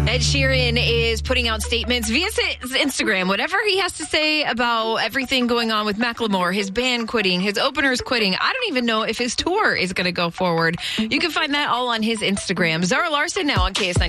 Ed Sheeran is putting out statements via his Instagram, whatever he has to say about everything going on with Macklemore, his band quitting, his openers quitting. I don't even know if his tour is going to go forward. You can find that all on his Instagram. Zara Larson now on KS9.